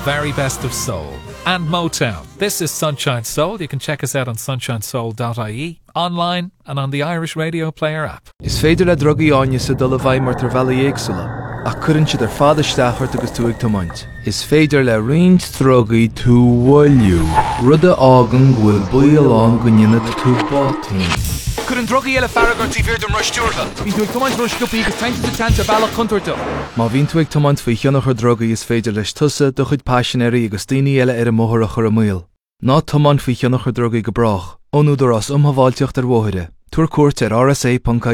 very best of soul and Motown. This is Sunshine Soul. You can check us out on sunshinesoul.ie, online and on the Irish Radio Player app. Is féidir le drogaí áine sa dul a bhaid mar tar bheala éagsúla, ach cuireann siad ar fada steachart agus tú ag tomaint. Is féidir le roinnt drogaí tú bhfuilú, rud a ágan bhfuil buailán go nionad tú bátaín. Cuireann drogaí eile farragartí bhíor don ruistíortha. Bhín tú ag tomaint ruisciúpaí agus tainte bailach chuntarta. Má bhín tú ag tomaint faoi cheannachar drogaí is féidir leis tusa do chuid páisinéirí agus daoine eile ar a móthar a chur a míl. Ná tomaint faoi cheannachar drogaí go brach, ónúidir as umhaváilteocht ar mhóthaire. Tuair cuairt ar rsa.caí.